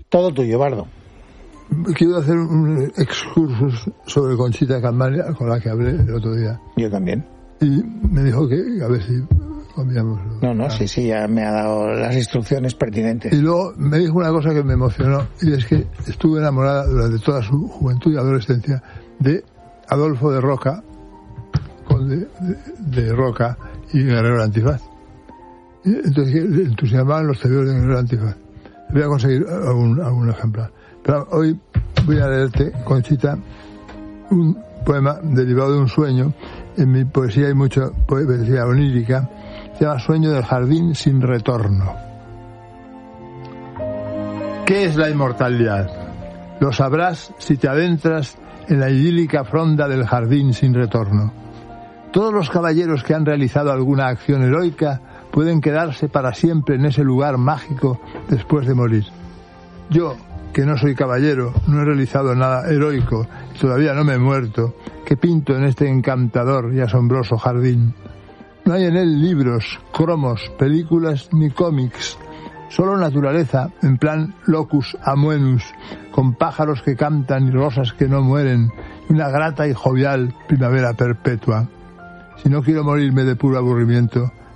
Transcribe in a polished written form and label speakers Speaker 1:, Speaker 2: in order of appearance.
Speaker 1: Todo tuyo, Bardo.
Speaker 2: Quiero hacer un excursus sobre Conchita Camarena, con la que hablé el otro día.
Speaker 1: Yo también.
Speaker 2: Y me dijo que a ver si comíamos.
Speaker 1: No, sí, ya me ha dado las instrucciones pertinentes.
Speaker 2: Y luego me dijo una cosa que me emocionó, y es que estuve enamorada durante toda su juventud y adolescencia de Adolfo de Roca, conde de Roca y Guerrero Antifaz. Y entonces le entusiasmaban los tebeos de Guerrero Antifaz. Voy a conseguir algún ejemplar. Pero hoy voy a leerte, Conchita, un poema derivado de un sueño. En mi poesía hay mucha poesía onírica. Se llama Sueño del jardín sin retorno. ¿Qué es la inmortalidad? Lo sabrás si te adentras en la idílica fronda del jardín sin retorno. Todos los caballeros que han realizado alguna acción heroica pueden quedarse para siempre en ese lugar mágico después de morir. Yo, que no soy caballero, no he realizado nada heroico y todavía no me he muerto, que pinto en este encantador y asombroso jardín. No hay en él libros, cromos, películas ni cómics, solo naturaleza en plan locus amoenus, con pájaros que cantan y rosas que no mueren, y una grata y jovial primavera perpetua. Si no quiero morirme de puro aburrimiento,